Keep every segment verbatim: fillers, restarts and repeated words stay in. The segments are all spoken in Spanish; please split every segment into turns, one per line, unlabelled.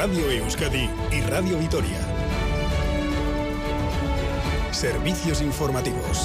Radio Euskadi y Radio Vitoria. Servicios informativos.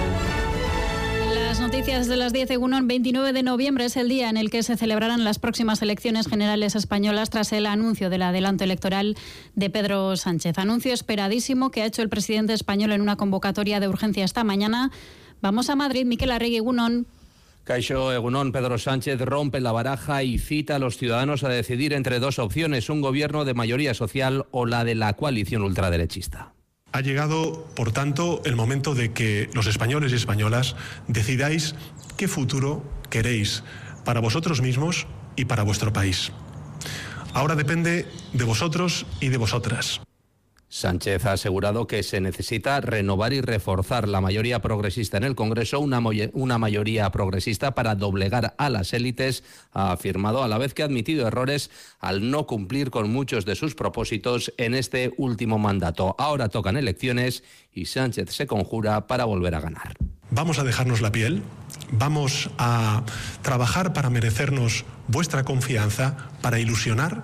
Las noticias de las diez, Egunon. veintinueve de noviembre es el día en el que se celebrarán las próximas elecciones generales españolas tras el anuncio del adelanto electoral de Pedro Sánchez. Anuncio esperadísimo que ha hecho el presidente español en una convocatoria de urgencia esta mañana. Vamos a Madrid. Miquel Arregui, Egunon.
Caixo, Egunon. Pedro Sánchez rompe la baraja y cita a los ciudadanos a decidir entre dos opciones: un gobierno de mayoría social o la de la coalición ultraderechista.
Ha llegado, por tanto, el momento de que los españoles y españolas decidáis qué futuro queréis para vosotros mismos y para vuestro país. Ahora depende de vosotros y de vosotras.
Sánchez ha asegurado que se necesita renovar y reforzar la mayoría progresista en el Congreso, una, una mayoría progresista para doblegar a las élites. Ha afirmado, a la vez que ha admitido errores al no cumplir con muchos de sus propósitos en este último mandato. Ahora tocan elecciones y Sánchez se conjura para volver a ganar.
Vamos a dejarnos la piel, vamos a trabajar para merecernos vuestra confianza, para ilusionar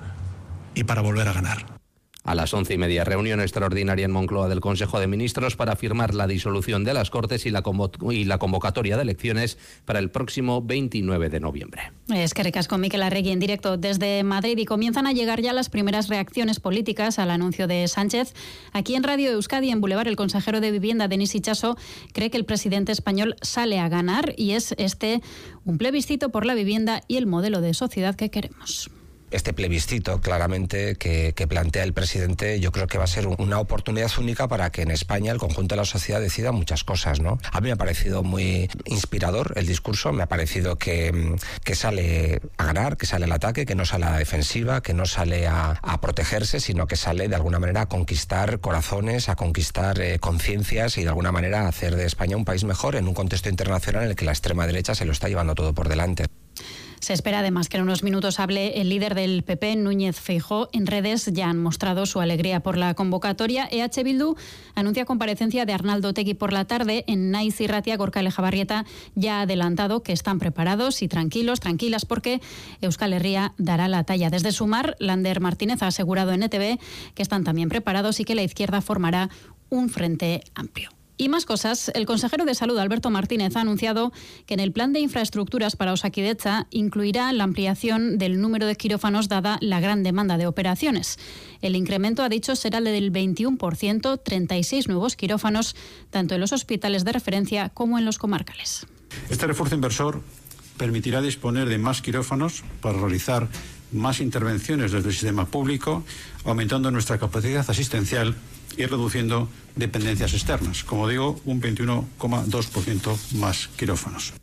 y para volver a ganar.
A las once y media, reunión extraordinaria en Moncloa del Consejo de Ministros para firmar la disolución de las Cortes y la, convo- y la convocatoria de elecciones para el próximo veintinueve de noviembre.
Es que recasco Miquel Arregui en directo desde Madrid, y comienzan a llegar ya las primeras reacciones políticas al anuncio de Sánchez. Aquí en Radio Euskadi, en Boulevard, el consejero de Vivienda, Denis Itxaso, cree que el presidente español sale a ganar y es este un plebiscito por la vivienda y el modelo de sociedad que queremos.
Este plebiscito, claramente, que, que plantea el presidente, yo creo que va a ser una oportunidad única para que en España el conjunto de la sociedad decida muchas cosas, ¿no? A mí me ha parecido muy inspirador el discurso, me ha parecido que, que sale a ganar, que sale al ataque, que no sale a la defensiva, que no sale a, a protegerse, sino que sale de alguna manera a conquistar corazones, a conquistar eh, conciencias y de alguna manera a hacer de España un país mejor en un contexto internacional en el que la extrema derecha se lo está llevando todo por delante.
Se espera además que en unos minutos hable el líder del P P, Núñez Feijóo. En redes ya han mostrado su alegría por la convocatoria. E H Bildu anuncia comparecencia de Arnaldo Otegi por la tarde. En Naiz Irratia, Gorka Lejabarrieta ya ha adelantado que están preparados y tranquilos, tranquilas, porque Euskal Herria dará la talla. Desde Sumar, Lander Martínez ha asegurado en E T V que están también preparados y que la izquierda formará un frente amplio. Y más cosas. El consejero de Salud, Alberto Martínez, ha anunciado que en el plan de infraestructuras para Osakidetza incluirá la ampliación del número de quirófanos dada la gran demanda de operaciones. El incremento, ha dicho, será del veintiuno por ciento, treinta y seis nuevos quirófanos, tanto en los hospitales de referencia como en los comarcales.
Este refuerzo inversor permitirá disponer de más quirófanos para realizar más intervenciones desde el sistema público, aumentando nuestra capacidad asistencial y reduciendo dependencias externas. Como digo, un veintiuno coma dos por ciento más quirófanos.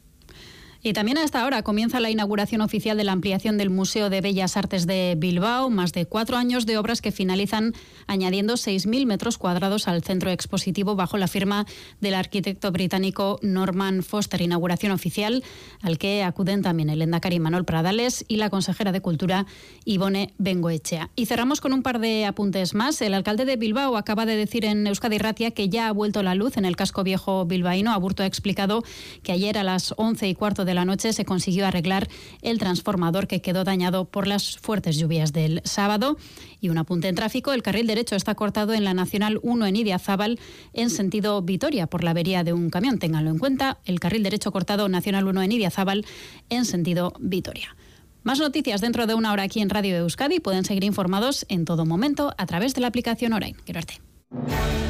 Y también a esta hora comienza la inauguración oficial de la ampliación del Museo de Bellas Artes de Bilbao. Más de cuatro años de obras que finalizan añadiendo seis mil metros cuadrados al centro expositivo bajo la firma del arquitecto británico Norman Foster. Inauguración oficial al que acuden también el lehendakari Manuel Pradales y la consejera de Cultura Ibone Bengoechea. Y cerramos con un par de apuntes más. El alcalde de Bilbao acaba de decir en Euskadi Irratia que ya ha vuelto la luz en el casco viejo bilbaíno. Aburto ha explicado que ayer a las once y cuarto de la noche se consiguió arreglar el transformador que quedó dañado por las fuertes lluvias del sábado. Y un apunte en tráfico: el carril derecho está cortado en la Nacional uno en Idiazábal en sentido Vitoria por la avería de un camión. Ténganlo en cuenta, el carril derecho cortado Nacional uno en Idiazábal en sentido Vitoria. Más noticias dentro de una hora aquí en Radio Euskadi. Pueden seguir informados en todo momento a través de la aplicación Orain. Quiero verte.